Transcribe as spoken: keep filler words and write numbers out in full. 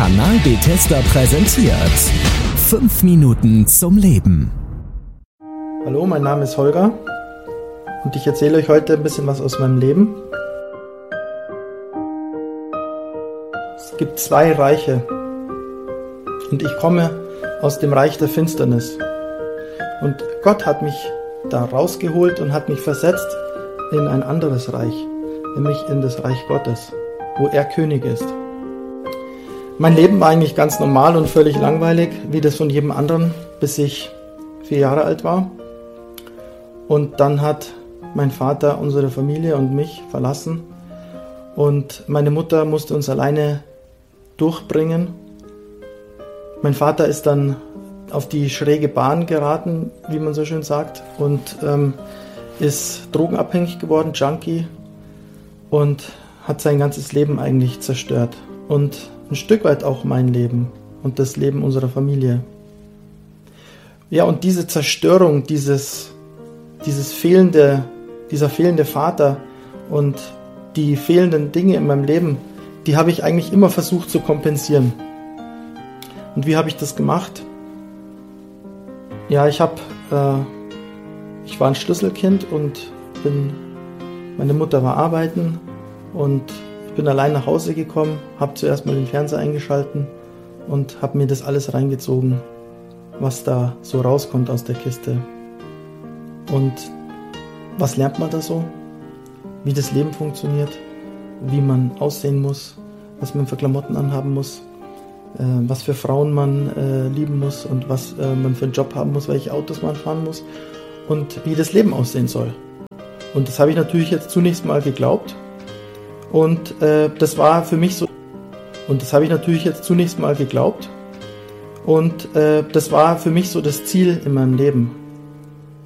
Kanal Bethesda präsentiert fünf Minuten zum Leben. Hallo, mein Name ist Holger und ich erzähle euch heute ein bisschen was aus meinem Leben. Es gibt zwei Reiche und ich komme aus dem Reich der Finsternis. Und Gott hat mich da rausgeholt und hat mich versetzt in ein anderes Reich, nämlich in das Reich Gottes, wo er König ist. Mein Leben war eigentlich ganz normal und völlig langweilig, wie das von jedem anderen, bis ich vier Jahre alt war. Und dann hat mein Vater unsere Familie und mich verlassen und meine Mutter musste uns alleine durchbringen. Mein Vater ist dann auf die schräge Bahn geraten, wie man so schön sagt, und ähm, ist drogenabhängig geworden, Junkie, und hat sein ganzes Leben eigentlich zerstört. Und ein Stück weit auch mein Leben und das Leben unserer Familie. Ja, und diese Zerstörung, dieses, dieses fehlende, dieser fehlende Vater und die fehlenden Dinge in meinem Leben, die habe ich eigentlich immer versucht zu kompensieren. Und wie habe ich das gemacht? Ja, ich habe, äh, ich war ein Schlüsselkind und bin, meine Mutter war arbeiten und ich bin allein nach Hause gekommen, habe zuerst mal den Fernseher eingeschalten und habe mir das alles reingezogen, was da so rauskommt aus der Kiste. Und was lernt man da so? Wie das Leben funktioniert, wie man aussehen muss, was man für Klamotten anhaben muss, äh, was für Frauen man äh, lieben muss und was äh, man für einen Job haben muss, welche Autos man fahren muss und wie das Leben aussehen soll. Und das habe ich natürlich jetzt zunächst mal geglaubt. Und äh, das war für mich so, und das habe ich natürlich jetzt zunächst mal geglaubt, und äh, das war für mich so das Ziel in meinem Leben.